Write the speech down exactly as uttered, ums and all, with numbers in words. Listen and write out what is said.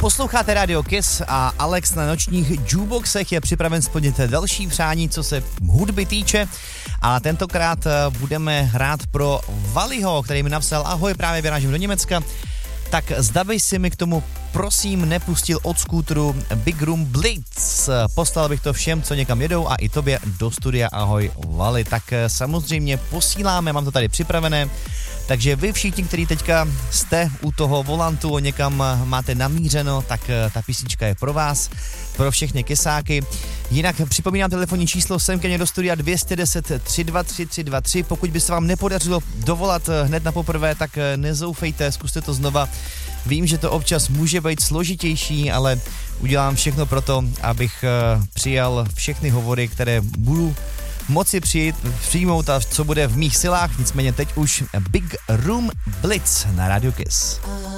Posloucháte Radio Kiss a Alex na nočních jukeboxech je připraven splnit další přání, co se hudby týče. A tentokrát budeme hrát pro Valiho, který mi napsal: ahoj, právě vyrážím do Německa. Tak zda by si mi k tomu prosím nepustil od skútru Big Room Blitz. Poslal bych to všem, co někam jedou, a i tobě do studia. Ahoj, Vali. Tak samozřejmě posíláme, mám to tady připravené. Takže vy všichni, kteří teďka jste u toho volantu, někam máte namířeno, tak ta písnička je pro vás, pro všechny kesáky. Jinak připomínám telefonní číslo sem ke mně do studia dvě jedna nula tři dva tři tři dva tři. Pokud by se vám nepodařilo dovolat hned na poprvé, tak nezoufejte, zkuste to znova. Vím, že to občas může být složitější, ale udělám všechno pro to, abych přijal všechny hovory, které budu moci přijít, přijmout a co bude v mých silách. Nicméně teď už Big Room Blitz na Radio Kiss.